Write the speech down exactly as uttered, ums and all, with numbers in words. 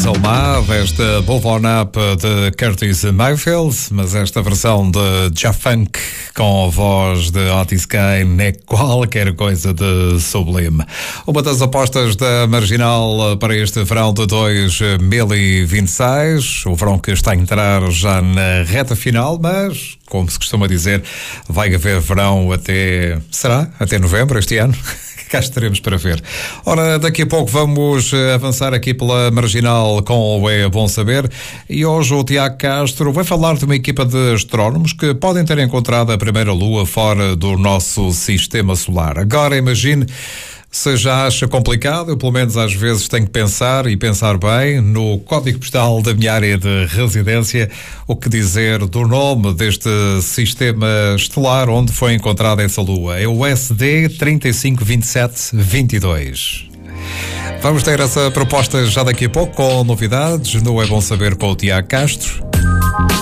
Selma, desta Move On Up de Curtis Mayfield, mas esta versão de J-Funk com a voz de Otis Kane é qualquer coisa de sublime. Uma das apostas da Marginal para este verão de dois mil e vinte e seis, o verão que está a entrar já na reta final, mas, como se costuma dizer, vai haver verão até, será? Até novembro este ano? Cá estaremos para ver. Ora, daqui a pouco vamos avançar aqui pela Marginal com o É Bom Saber, e hoje o Tiago Castro vai falar de uma equipa de astrónomos que podem ter encontrado a primeira lua fora do nosso sistema solar. Agora imagine se já acha complicado, eu pelo menos às vezes tenho que pensar e pensar bem no código postal da minha área de residência, o que dizer do nome deste sistema estelar onde foi encontrada essa lua. É o S D trinta e cinco vinte e sete vinte e dois. Vamos ter essa proposta já daqui a pouco com novidades no É Bom Saber com o Tiago Castro.